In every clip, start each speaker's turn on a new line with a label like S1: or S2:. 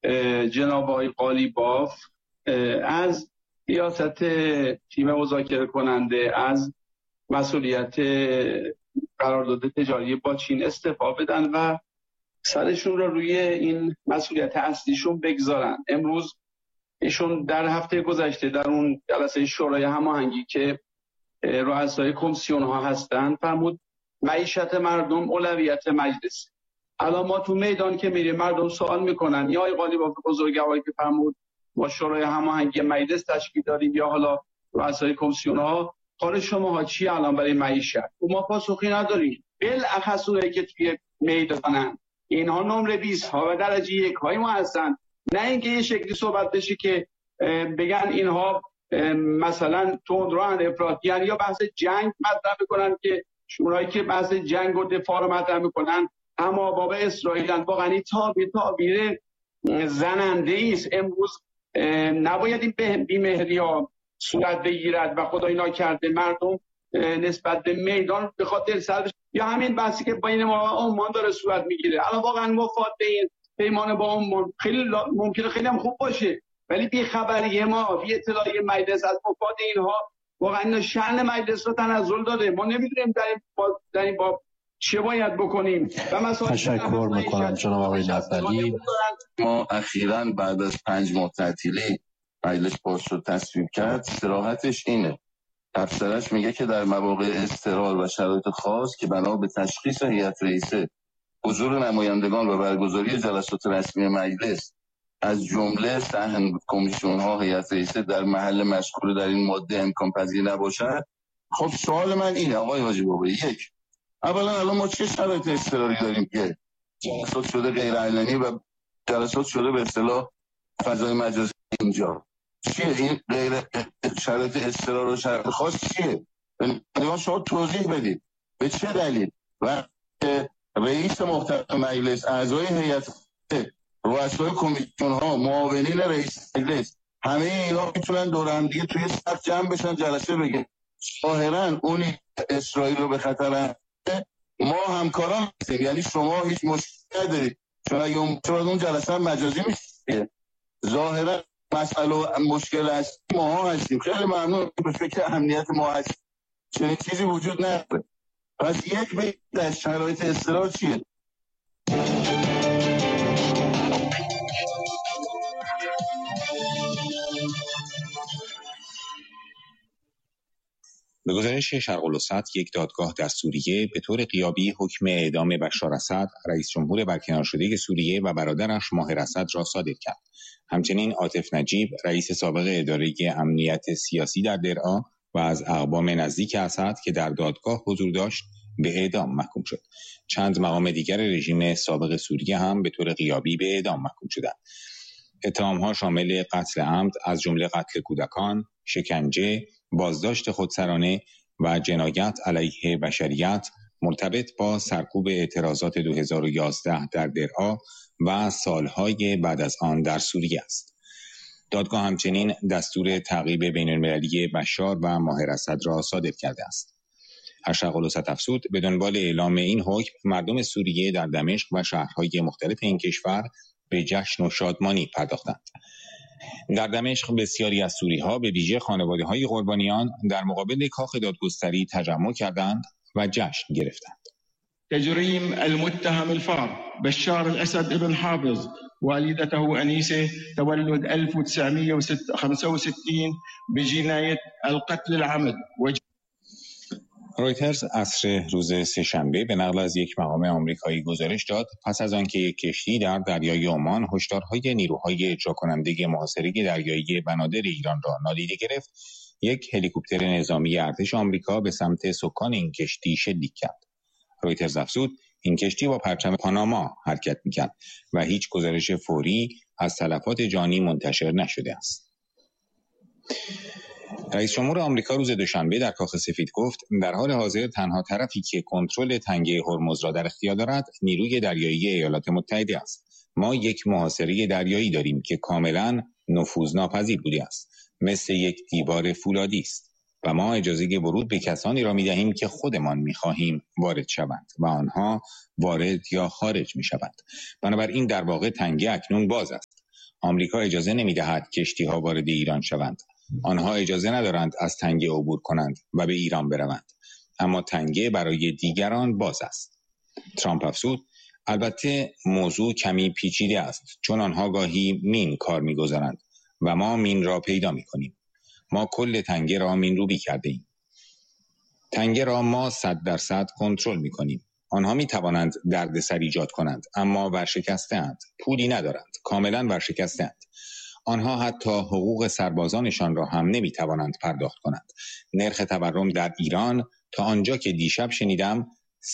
S1: جناب آقای قالیباف از ریاست تیم مذاکره کننده از مسئولیت قرارداد تجاری با چین استعفا بدن و سرشون رو روی این مسئولیت اصلیشون بگذارن. امروز ایشون در هفته گذشته در اون جلسه شورای هماهنگی که رؤسای کمیسیون ها هستن فرمود معیشت مردم اولویت مجلس. الان ما تو میدان که میریم مردم سوال میکنن یا آقای قالیباف بزرگواری که فرمود ما شورای هماهنگی مجلس تشکیل داریم یا حالا رؤسای کمیسیون ها، کار شماها چیه الان برای معیشت؟ ما پاسخی نداریم. بالاخص اونایی که توی میدانن اینها نمره 20 ها و درجه 1 های ما هستن، نه اینکه یه شکلی صحبت بشه که بگن اینها مثلا تندروان افراطیان یا بحث جنگ مطرح بکنن که اونایی که بحث جنگ و دفاع رو مطرح میکنن اما باب اسرائیلن. واقعا این تعبیر زننده است. امروز نباید این بیمهری ها صورت بگیرد و خدای ناکرده مردم نسبت به میدان به خاطر سرش یا همین بحثی که بین ما و عمان داره صورت میگیره. الان واقعا مفاد این پیمان با عمان خیلی ممکنه خیلی هم خوب باشه، ولی بی خبری ما بی اطلاعی مجلس از مفاد اینها واقعا این شأن مجلس رو تنزل داده. ما نمیدونیم در این باب چه باید بکنیم. و
S2: تشکر میکنم جناب آقای نفتالی.
S3: ما اخیراً بعد از 5 ماه تعطیلی مجلس باز شد تصویب کرد. صراحتش اینه، تفسیرش میگه که در مواقع اضطرار و شرایط خاص که بنا به تشخیص هیئت رئیسه حضور نمایندگان و برگزاری جلسات رسمی مجلس از جمله صحن کمیسیون ها هیئت رئیسه در محل مذکور در این ماده امکان پذیر نباشد. خب سوال من اینه آقای حاجی بابایی، یک، اولا الان ما چه شرایط اضطراری داریم که جلسات شده غیر علنی و جلسات شده به اصطلاح فضای مجازی؟ اینجا چیه این غیر شرایط اضطرار و شرایط خاص چیه؟ نگاه شما توضیح بدید به چه دلیل و رئیس محترم مجلس، اعضای هیئت، رؤسای کمیسیون ها، معاونین رئیس مجلس، همه اینا میتونن دور هم دیگه توی صف جمع بشن جلسه بگن. ظاهرا اونی اسرائیل رو به خطر ما همکاران هستیم، یعنی شما هیچ مشکلی ندارید چون اگه اون جلسه هم مجازی میشه. ظاهرا مسئله مشکل است ما هستیم. خیلی ممنون به فکر امنیت ما هست، چنین چیزی وجود نداره. پس یک به از شرایط اضطرار چیه؟
S4: به گزارش شرق الوسط، یک دادگاه در سوریه به طور غیابی حکم اعدام بشار اسد، رئیس جمهور برکنار شده سوریه و برادرش ماهر اسد را صادر کرد. همچنین عاطف نجیب، رئیس سابق اداره امنیت سیاسی در درعا و از اقوام نزدیک اسد که در دادگاه حضور داشت، به اعدام محکوم شد. چند مقام دیگر رژیم سابق سوریه هم به طور غیابی به اعدام محکوم شدند. اتهام‌ها شامل قتل عمد از جمله قتل کودکان، شکنجه، بازداشت خودسرانه و جنایت علیه بشریت مرتبط با سرکوب اعتراضات 2011 در درعا و سالهای بعد از آن در سوریه است. دادگاه همچنین دستور تعقیب بین‌المللی بشار و ماهر اسد را صادر کرده است. شرق الوسط افزود به دنبال اعلام این حکم مردم سوریه در دمشق و شهرهای مختلف این کشور به جشن و شادمانی پرداختند. در دمشق بسیاری از سوری‌ها به ویژه خانواده‌های قربانیان در مقابل کاخ دادگستری تجمع کردند و جشن گرفتند.
S5: تجريم المتهم الفار بشار الأسد ابن حافظ والدته أنيسة تولد 1965 بجناية القتل العمد.
S4: رویترز عصر روز سه‌شنبه به نقل از یک مقام آمریکایی گزارش داد پس از آنکه یک کشتی در دریای عمان هشدارهای نیروهای اجرا کننده محاصره دریایی بنادر ایران را نادیده گرفت، یک هلیکوپتر نظامی ارتش آمریکا به سمت سکان این کشتی شلیک کرد. رویترز افزود این کشتی با پرچم پاناما حرکت می‌کرد و هیچ گزارش فوری از تلفات جانی منتشر نشده است. رئیس جمهور آمریکا روز دوشنبه در کاخ سفید گفت در حال حاضر تنها طرفی که کنترل تنگه هرمز را در اختیار دارد نیروی دریایی ایالات متحده است. ما یک محاصره دریایی داریم که کاملا نفوذناپذیر بوده است، مثل یک دیوار فولادی است و ما اجازه ورود به کسانی را می‌دهیم که خودمان می‌خواهیم وارد شوند و آنها وارد یا خارج می‌شوند. بنابراین در واقع تنگه اکنون باز است. آمریکا اجازه نمی‌دهد کشتی‌ها وارد ایران شوند. آنها اجازه ندارند از تنگه عبور کنند و به ایران بروند. اما تنگه برای دیگران باز است. ترامپ افزود: البته موضوع کمی پیچیده است، چون آنها گاهی مین کار می‌گذارند و ما مین را پیدا می‌کنیم. ما کل تنگه را مین روبی کرده ایم. تنگه را ما 100% کنترل می‌کنیم. آنها می‌توانند دردسر ایجاد کنند، اما ورشکسته‌اند. پولی ندارند. کاملاً ورشکسته‌اند. آنها حتی حقوق سربازانشان را هم نمی‌توانند پرداخت کنند. نرخ تورم در ایران تا آنجا که دیشب شنیدم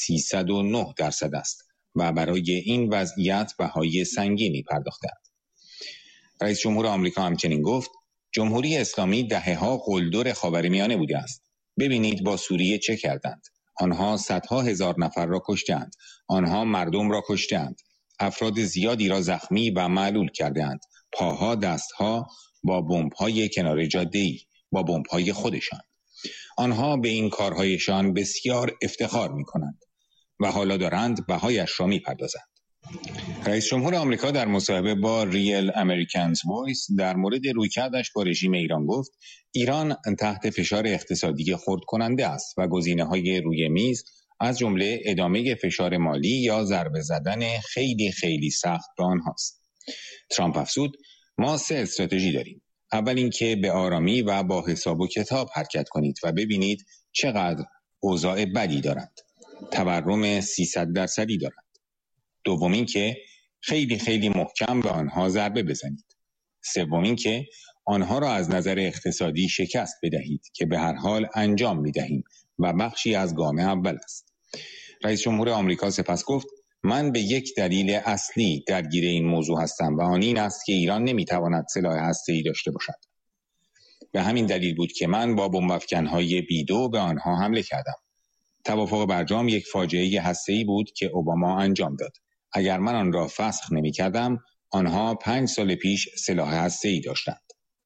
S4: 309% است و برای این وضعیت بهای سنگینی پرداختند. رئیس جمهور آمریکا همچنین گفت: جمهوری اسلامی دهه‌ها قلدر خاورمیانه بوده است. ببینید با سوریه چه کردند. آنها صدها هزار نفر را کشتند. آنها مردم را کشتند. افراد زیادی را زخمی و معلول کردند. پاها، دستها با بمب‌های کنار جاده‌ای، با بمب‌های خودشان. آنها به این کارهایشان بسیار افتخار می‌کنند و حالا دارند بهایش را می‌پردازند. رئیس جمهور آمریکا در مصاحبه با ریل امریکنز وایس در مورد رویکردش با رژیم ایران گفت: ایران تحت فشار اقتصادی خرد کننده است و گزینه‌های روی میز از جمله ادامه فشار مالی یا ضربه زدن خیلی خیلی سخت به آنهاست. ترامپ افزود: ما 3 استراتژی داریم. اول اینکه به آرامی و با حساب و کتاب حرکت کنید و ببینید چقدر اوضاع بدی دارند. تورم 300% دارند. دوم اینکه خیلی خیلی محکم به آنها ضربه بزنید. سوم اینکه آنها را از نظر اقتصادی شکست بدهید که به هر حال انجام می‌دهیم و بخشی از گام اول است. رئیس جمهور آمریکا سپس گفت: من به یک دلیل اصلی درگیر این موضوع هستم و آن این است که ایران نمی‌تواند سلاح هسته‌ای داشته باشد. به همین دلیل بود که من با بمب‌افکن‌های B2 به آنها حمله کردم. توافق برجام یک فاجعه هسته‌ای بود که اوباما انجام داد. اگر من آن را فسخ نمی‌کردم، آنها 5 سال پیش سلاح هسته‌ای داشتند.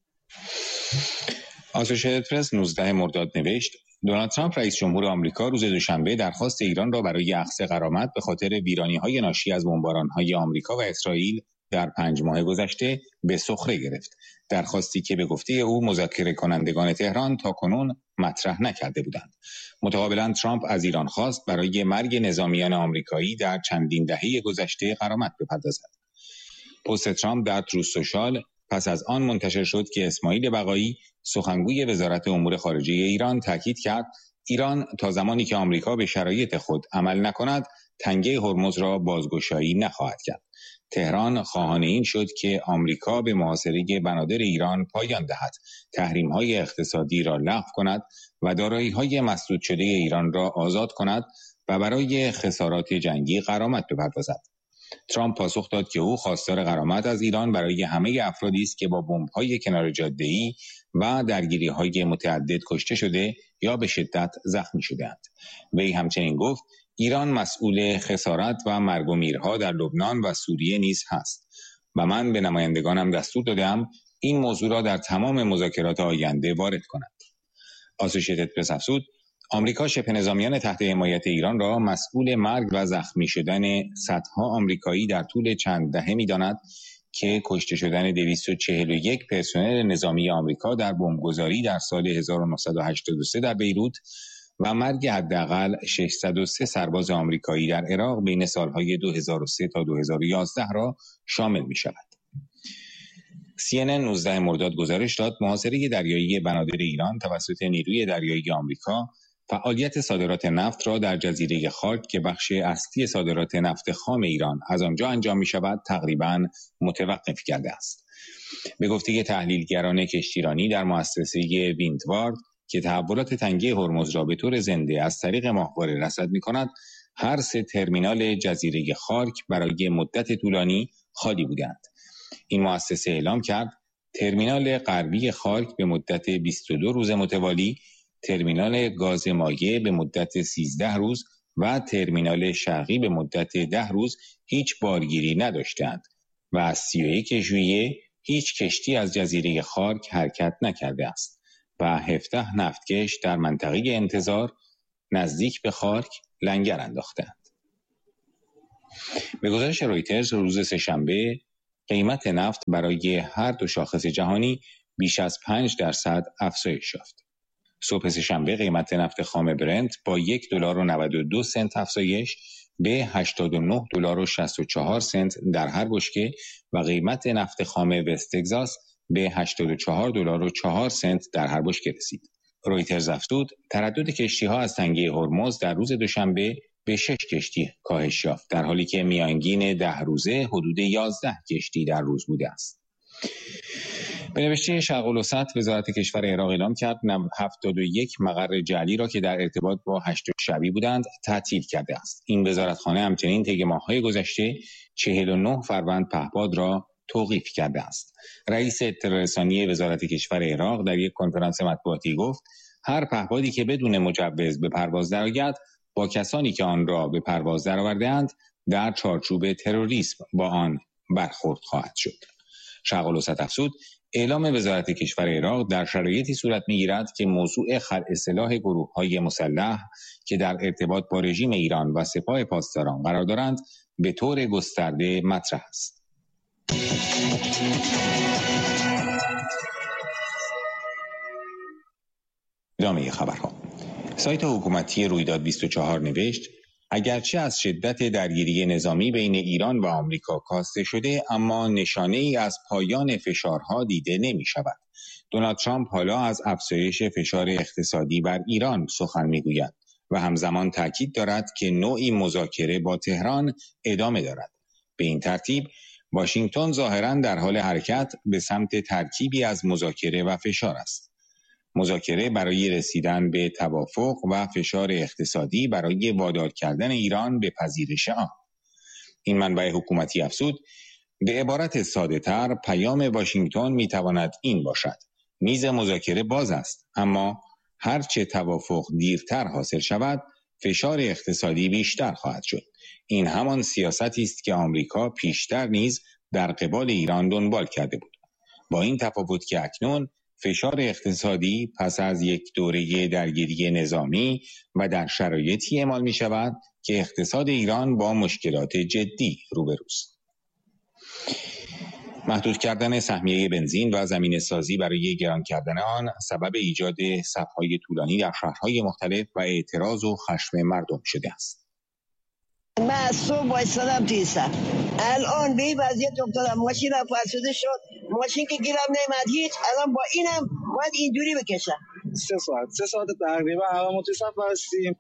S4: آسوشیتد پرس 19 مرداد نوشت: دونالد ترامپ رئیس جمهور آمریکا روز دوشنبه درخواست ایران را برای اخذ غرامت به خاطر ویرانی‌های ناشی از بمباران‌های آمریکا و اسرائیل در 5 ماه گذشته به سخره گرفت. درخواستی که به گفته او مذاکره کنندگان تهران تاکنون مطرح نکرده بودند. متقابلا ترامپ از ایران خواست برای مرگ نظامیان آمریکایی در چندین دهه گذشته غرامت بپردازد. پست ترامپ در تروث سوشال پس از آن منتشر شد که اسماعیل بقایی سخنگوی وزارت امور خارجه ایران تاکید کرد ایران تا زمانی که آمریکا به شرایط خود عمل نکند تنگه هرمز را بازگشایی نخواهد کرد. تهران خواهان این شد که آمریکا به محاصره بنادر ایران پایان دهد، تحریم‌های اقتصادی را لغو کند و دارایی‌های مسدود شده ایران را آزاد کند و برای خسارات جنگی غرامت بپردازد. ترامپ پاسخ داد که او خواستار غرامت از ایران برای همه افرادی است که با بمب‌های کنار جاده‌ای و درگیری‌های متعدد کشته شده یا به شدت زخمی شده‌اند. وی همچنین گفت ایران مسئول خسارت و مرگ و میرها در لبنان و سوریه نیز هست و من به نمایندگانم دستور دادم این موضوع را در تمام مذاکرات آینده وارد کنند. آسوشیتد پرس افزود آمریکا شبه نظامیان تحت حمایت ایران را مسئول مرگ و زخمی شدن صدها آمریکایی در طول چند دهه می‌داند که کشته شدن 241 پرسنل نظامی آمریکا در بمبگذاری در سال 1983 در بیروت و مرگ حداقل 603 سرباز آمریکایی در عراق بین سالهای 2003 تا 2011 را شامل می‌شود. CNN 19 مرداد گزارش داد محاصره دریایی بنادر ایران توسط نیروی دریایی آمریکا فعالیت صادرات نفت را در جزیره خارک که بخش اصلی صادرات نفت خام ایران از آنجا انجام می‌شود تقریباً متوقف کرده است. به گفته تحلیلگران کشتیرانی در مؤسسه ویندوارد که تحولات تنگه هرمز را به طور زنده از طریق ماهواره رصد می‌کند، هر 3 ترمینال جزیره خارک برای مدت طولانی خالی بودند. این مؤسسه اعلام کرد ترمینال غربی خارک به مدت 22 روز متوالی، ترمینال گاز مایع به مدت 13 روز و ترمینال شرقی به مدت 10 روز هیچ بارگیری نداشتند و از 31 ژوئیه هیچ کشتی از جزیره خارک حرکت نکرده است و 17 نفتکش در منطقه انتظار نزدیک به خارک لنگر انداختند. به گزارش رویترز روز سه‌شنبه قیمت نفت برای هر دو شاخص جهانی بیش از 5% افزایش یافت. صبح سه‌شنبه قیمت نفت خام برنت با $1.92 افزایش به $89.64 در هر بشکه و قیمت نفت خام وست تگزاس به $84.04 در هر بشکه رسید. رویترز افزود تردد کشتی‌ها از تنگه هرمز در روز دوشنبه به 6 کشتی کاهش یافت، در حالی که میانگین 10 روزه حدود 11 کشتی در روز بوده است. به نوشته شرق الوسط، وزارت کشور عراق اعلام کرد 71 مقر جعلی را که در ارتباط با 8 شبی بودند تعطیل کرده است. این وزارتخانه همچنین طی ماه‌های گذشته 49 فروند پهپاد را توقیف کرده است. رئیس اطلاع رسانی وزارت کشور عراق در یک کنفرانس مطبوعاتی گفت هر پهپادی که بدون مجوز به پرواز درآید با کسانی که آن را به پرواز درآورده‌اند در چارچوب تروریسم با آن برخورد خواهد شد. شرق الوسط افزود اعلام وزارت کشور عراق در شرایطی صورت می‌گیرد که موضوع خلع سلاح گروه‌های مسلح که در ارتباط با رژیم ایران و سپاه پاسداران قرار دارند به طور گسترده مطرح است. ادامه خبرها. سایت حکومتی رویداد 24 نوشت اگرچه از شدت درگیری نظامی بین ایران و آمریکا کاسته شده، اما نشانه ای از پایان فشارها دیده نمی شود. دونالد ترامپ حالا از افزایش فشار اقتصادی بر ایران سخن می گوید و همزمان تاکید دارد که نوعی مذاکره با تهران ادامه دارد. به این ترتیب واشنگتن ظاهراً در حال حرکت به سمت ترکیبی از مذاکره و فشار است. مذاکره برای رسیدن به توافق و فشار اقتصادی برای وادار کردن ایران به پذیرش آن. این منبع حکومتی افزود به عبارت ساده تر پیام واشنگتن می تواند این باشد: میز مذاکره باز است، اما هرچه توافق دیرتر حاصل شود فشار اقتصادی بیشتر خواهد شد. این همان سیاستی است که آمریکا پیشتر نیز در قبال ایران دنبال کرده بود، با این تفاوت که اکنون فشار اقتصادی پس از یک دوره درگیری نظامی و در شرایطی اعمال می شود که اقتصاد ایران با مشکلات جدی روبروست. محدود کردن سهمیه بنزین و زمینه سازی برای گران کردن آن سبب ایجاد صف‌های طولانی در شهرهای مختلف و اعتراض و خشم مردم شده است.
S6: من از صبح وایسادم توی سر، الان به این وضعیت افتادم، ماشینم فرسوده شد، ماشین که گیرم نمیاد هیچ، الان با اینم باید اینجوری بکشم.
S7: 3 ساعت تقریبا الان ما توی سفر هستیم.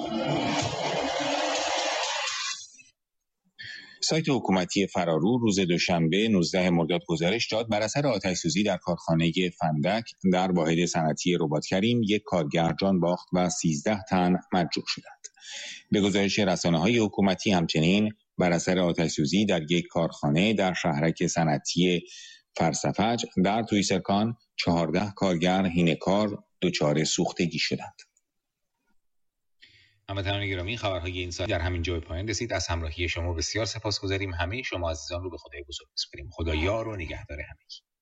S4: سایت حکومتی فرارو روز دوشنبه 19 مرداد گزارش داد بر اثر آتش‌سوزی در کارخانه فندک در واحد صنعتی رباط‌کریم یک کارگر جان باخت و 13 تن مجروح شدند. به گزارش رسانه‌های حکومتی همچنین بر اثر آتش‌سوزی در یک کارخانه در شهرک صنعتی فرسفج در تویسرکان 14 کارگر هینه‌کار دچار سوختگی شدند. هموطنان گرامی، خبرهای این ساعت در همین جای پایان رسید. از همراهی شما بسیار سپاسگزاریم. همه شما عزیزان رو به خدای بزرگ می‌سپاریم. خدا یار و نگهدار همگی.